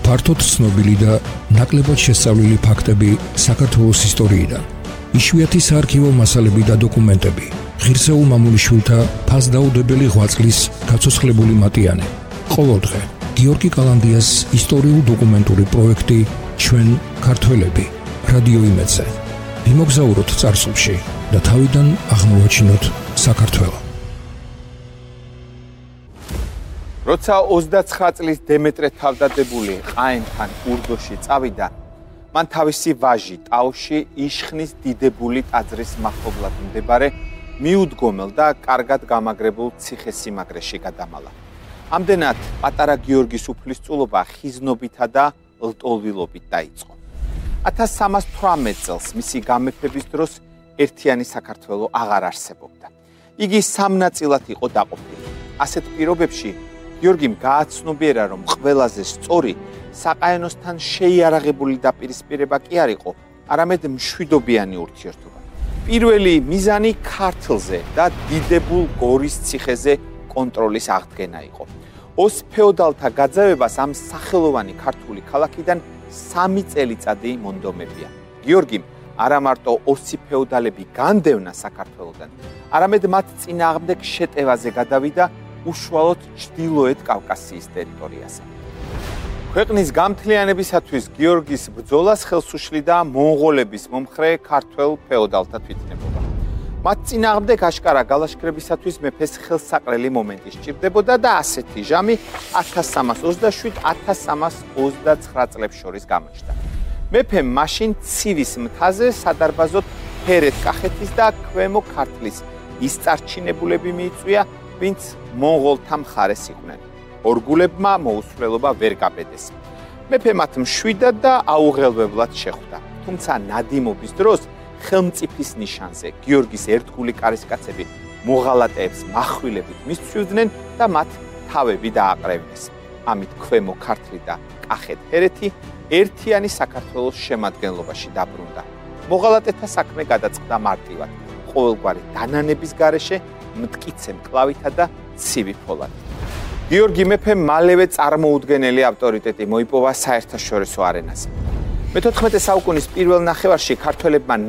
ფართოდ ცნობილი და ნაკლებად შესწავლილი ფაქტები საქართველოს ისტორიიდან. იშვიათი საარქივო მასალები და დოკუმენტები. ღირსეულ მამულიშვილთა ფასდაუდებელი ღვაწლის გაცოცხლებული მატიანე. ყოველდღე გიორგი კალანდიას ისტორიულ-დოკუმენტური პროექტი ჩვენ ქართველები რადიო იმედზე. ვიმოგზაუროთ წარსულში და თავიდან აღმოვაჩინოთ საქართველო. როცა 29 წლის დემეტრე თავდადებული ყაენთან ურდოში წავიდა, მან თავისი ვაჟი ტაოში იშხნის დიდებული ტაძრის მახლობლად მდებარე მიუდგომელ და კარგად გამაგრებულ ციხესიმაგრეში გადამალა. ამდენად პატარა გიორგის უფლისწულობა ხიზნობითა და ლტოლვილობით დაიწყო. 1318 წელს მისი გამეფების დროს ერთიანი საქართველო აღარ არსებობდა. იგი სამ ნაწილად იყო დაყოფილი. ასეთ პირობებში გიორგიმ გააცნობიერა, რომ ყველაზე სწორი საყაენოსთან შეიარაღებული დაპირისპირება კი არ იყო, არამედ მშვიდობიანი ურთიერთობა. პირველი მიზანი ქართლზე და დიდებულ გორის ციხეზე კონტროლის აღდგენა იყო. ოს ფეოდალთა გაძევებას ამ სახელოვანი ქართული ქალაქიდან 3 წელიწადი მონდომებია. გიორგიმ არა მარტო ოსი ფეოდალები განდევნა საქართველოდან, არამედ მათ წინააღმდეგ შეტევაზე გადავიდა უშუალოდ ჩრდილოეთ კავკასიის ტერიტორიაზე. ქვეყნის გამთლიანებისათვის გიორგის ბრძოლას ხელს უშლიდა მონღოლების მომხრე ქართველ ფეოდალთა თვითნებობა. მათ წინააღმდეგ აშკარა გალაშქრებისათვის მეფეს ხელსაყრელი მომენტი სჭირდებოდა და ასეთი ჟამი 1327-1329 წლებს შორის გამოჩნდა. მეფემ მაშინ ცივის მთაზე სადარბაზოდ ფერეთ-კახეთის და ქვემო ქართლის ის წარჩინებულები მიიწვია, ვინც მონღოლთა მხარეს იყვნენ. ორგულებმა მოუსვლელობა ვერ გაბედეს. მეფე მათ მშვიდად და აუღელვებლად შეხვდა. თუმცა ნადიმობის დროს ხელმწიფის ნიშანზე გიორგის ერთგული კარისკაცები მოღალატეებს מחვილებით მისცვივდნენ და მათ თავები დააყრევინეს. ამით ქვემო ქართლი და კახეთ-ჰერეთი ერთიანი საქართველოს შემადგენლობაში დაბრუნდა. მოღალატეთა საქმე გადაწყდა მარტივად, ყოველგვარი დანანების გარეშე მტკიცე მკლავითა და ცივი ფოლადით. გიორგი მეფემ მალევე წარმოუდგენელი ავტორიტეტი მოიპოვა საერთაშორისო არენაზე. მე-14 საუკუნის პირველ ნახევარში ქართველებმა